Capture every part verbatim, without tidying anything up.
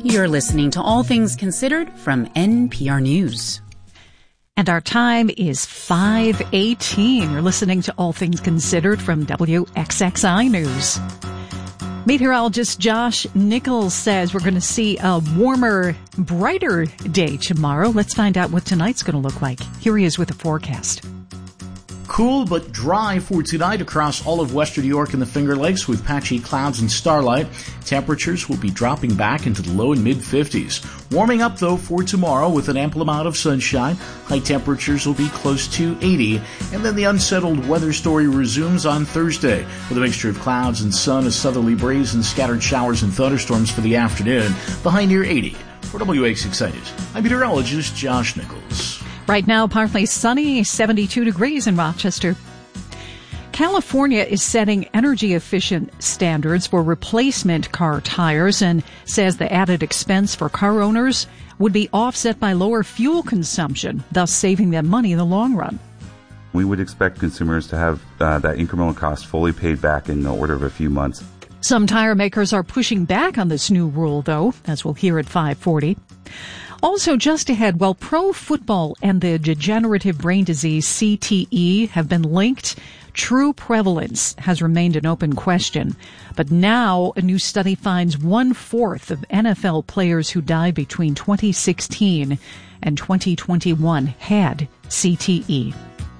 You're listening to All Things Considered from N P R News. And our time is five eighteen. You're listening to All Things Considered from W X X I News. Meteorologist Josh Nichols says we're going to see a warmer, brighter day tomorrow. Let's find out what tonight's going to look like. Here he is with the forecast. Cool but dry for tonight across all of western New York and the Finger Lakes with patchy clouds and starlight. Temperatures will be dropping back into the low and mid-fifties. Warming up, though, for tomorrow with an ample amount of sunshine. High temperatures will be close to eighty. And then the unsettled weather story resumes on Thursday with a mixture of clouds and sun, a southerly breeze, and scattered showers and thunderstorms for the afternoon. The high near eighty. For W X X I News, I'm meteorologist Josh Nichols. Right now, partly sunny, seventy-two degrees in Rochester. California is setting energy-efficient standards for replacement car tires and says the added expense for car owners would be offset by lower fuel consumption, thus saving them money in the long run. We would expect consumers to have uh, that incremental cost fully paid back in the order of a few months. Some tire makers are pushing back on this new rule, though, as we'll hear at five forty. Also, just ahead, while pro football and the degenerative brain disease C T E have been linked, true prevalence has remained an open question. But now a new study finds one-fourth of N F L players who died between twenty sixteen and twenty twenty-one had C T E.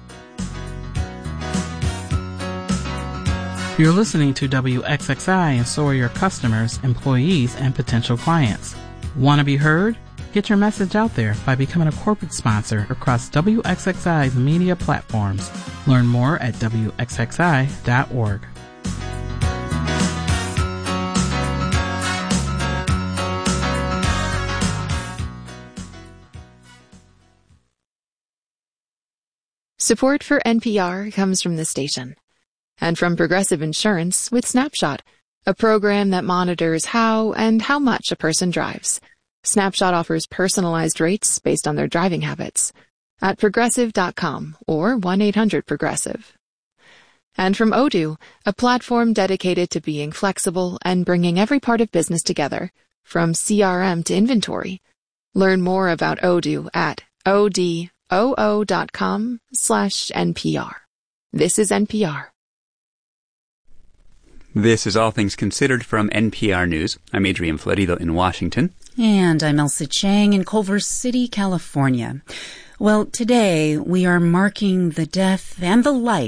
You're listening to W X X I, and so are your customers, employees, and potential clients. Want to be heard? Get your message out there by becoming a corporate sponsor across W X X I's media platforms. Learn more at W X X I dot org. Support for N P R comes from the station and from Progressive Insurance with Snapshot, a program that monitors how and how much a person drives. Snapshot offers personalized rates based on their driving habits at progressive dot com or one eight hundred progressive. And from Odoo, a platform dedicated to being flexible and bringing every part of business together, from C R M to inventory. Learn more about Odoo at odoo dot com slash N P R. This is N P R. This is All Things Considered from N P R News. I'm Adrian Florido in Washington. And I'm Elsa Chang in Culver City, California. Well, today we are marking the death and the life